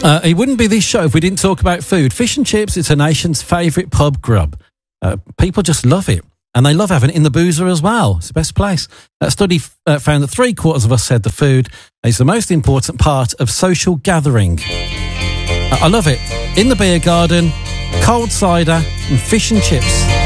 It wouldn't be this show if we didn't talk about food. Fish and chips, it's a nation's favourite pub grub. People just love it. And they love having it in the boozer as well. It's the best place. A study found that 3/4 of us said the food is the most important part of social gathering. I love it. In the beer garden, cold cider and fish and chips.